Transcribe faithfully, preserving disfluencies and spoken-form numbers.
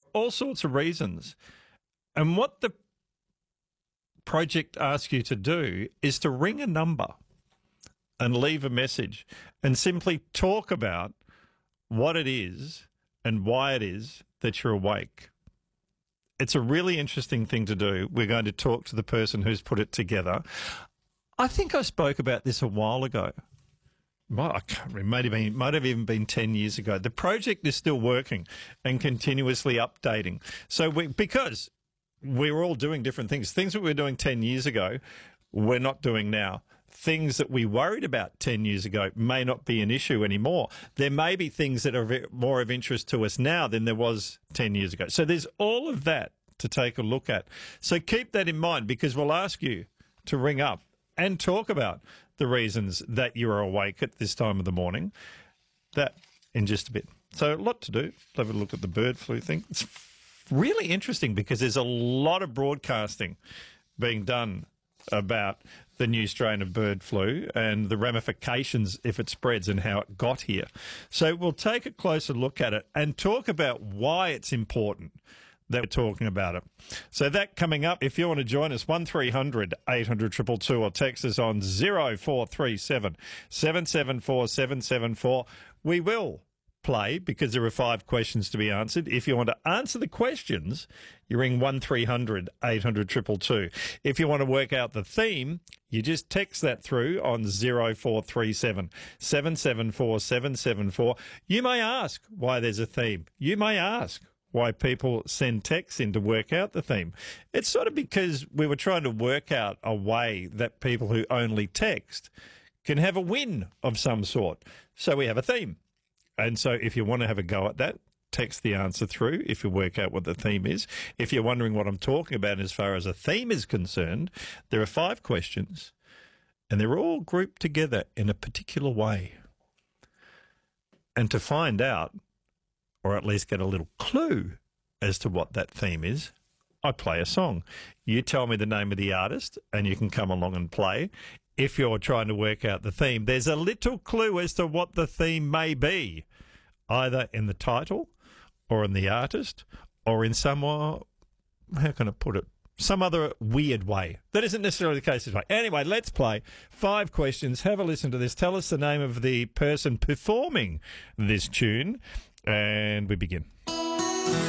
all sorts of reasons. And what the project asks you to do is to ring a number and leave a message and simply talk about what it is and why it is that you're awake. It's a really interesting thing to do. We're going to talk to the person who's put it together. I think I spoke about this a while ago. Well, I can't remember. Might have been, might have even been ten years ago. The project is still working and continuously updating. So we, because we were all doing different things, things that we were doing ten years ago, we're not doing now. Things that we worried about ten years ago may not be an issue anymore. There may be things that are more of interest to us now than there was ten years ago. So there's all of that to take a look at. So keep that in mind, because we'll ask you to ring up and talk about the reasons that you are awake at this time of the morning. That in just a bit. So a lot to do. Let's have a look at the bird flu thing. It's really interesting because there's a lot of broadcasting being done about the new strain of bird flu and the ramifications if it spreads and how it got here. So we'll take a closer look at it and talk about why it's important that we're talking about it. So that coming up, if you want to join us, one three hundred eight hundred two two two or text us on zero four three seven seven seven four seven seven four. We will play because there are five questions to be answered. If you want to answer the questions, you ring one three hundred eight hundred two two two. If you want to work out the theme, you just text that through on zero four three seven seven seven four seven seven four. You may ask why there's a theme. You may ask why people send texts in to work out the theme. It's sort of because we were trying to work out a way that people who only text can have a win of some sort. So we have a theme. And so if you want to have a go at that, text the answer through if you work out what the theme is. If you're wondering what I'm talking about as far as a theme is concerned, there are five questions and they're all grouped together in a particular way. And to find out, or at least get a little clue as to what that theme is, I play a song. You tell me the name of the artist and you can come along and play. If you're trying to work out the theme, there's a little clue as to what the theme may be, either in the title or in the artist or in some, uh, how can I put it, some other weird way. That isn't necessarily the case this way. Anyway, let's play. Five questions. Have a listen to this. Tell us the name of the person performing this tune, and we begin.